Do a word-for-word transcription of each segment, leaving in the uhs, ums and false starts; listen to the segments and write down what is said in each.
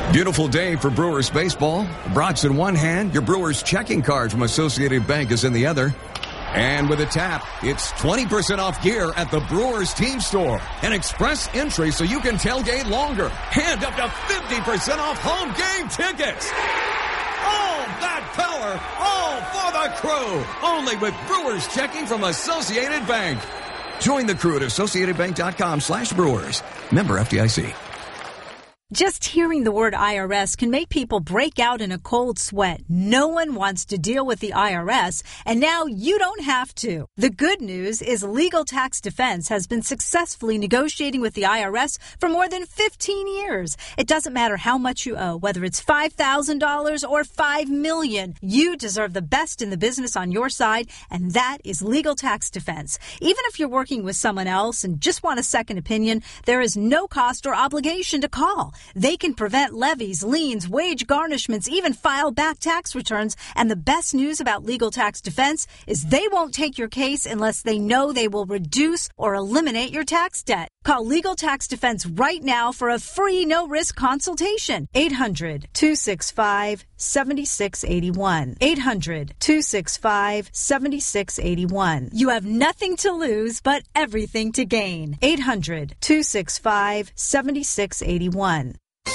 Beautiful day for Brewers baseball. Brats in one hand, your Brewers checking card from Associated Bank is in the other. And with a tap, it's twenty percent off gear at the Brewers team store. An express entry so you can tailgate longer. And up to fifty percent off home game tickets. All that power, all for the crew. Only with Brewers checking from Associated Bank. Join the crew at associatedbank.com slash Brewers. Member F D I C. Just hearing the word I R S can make people break out in a cold sweat. No one wants to deal with the I R S, and now you don't have to. The good news is Legal Tax Defense has been successfully negotiating with the I R S for more than fifteen years. It doesn't matter how much you owe, whether it's five thousand dollars or five million dollars. You deserve the best in the business on your side, and that is Legal Tax Defense. Even if you're working with someone else and just want a second opinion, there is no cost or obligation to call. They can prevent levies, liens, wage garnishments, even file back tax returns. And the best news about Legal Tax Defense is they won't take your case unless they know they will reduce or eliminate your tax debt. Call Legal Tax Defense right now for a free no-risk consultation. eight hundred, two six five, seven six eight one. eight hundred, two six five, seven six eight one. You have nothing to lose but everything to gain. eight hundred, two six five, seven six eight one.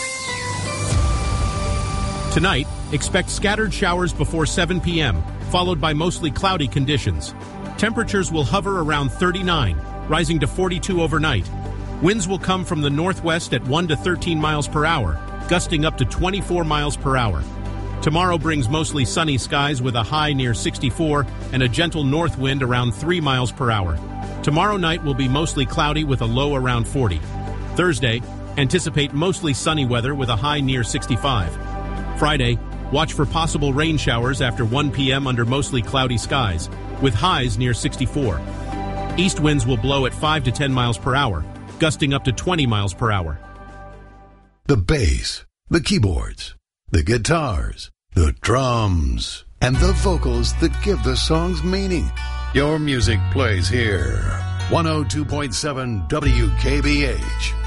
Tonight, expect scattered showers before seven p.m., followed by mostly cloudy conditions. Temperatures will hover around thirty-nine, rising to forty-two overnight. Winds will come from the northwest at one to thirteen miles per hour, gusting up to twenty-four miles per hour. Tomorrow brings mostly sunny skies with a high near sixty-four and a gentle north wind around three miles per hour. Tomorrow night will be mostly cloudy with a low around forty. Thursday, anticipate mostly sunny weather with a high near sixty-five. Friday, watch for possible rain showers after one p.m. under mostly cloudy skies, with highs near sixty-four. East winds will blow at five to ten miles per hour, gusting up to twenty miles per hour. The bass, the keyboards, the guitars, the drums, and the vocals that give the songs meaning. Your music plays here. one oh two point seven W K B H.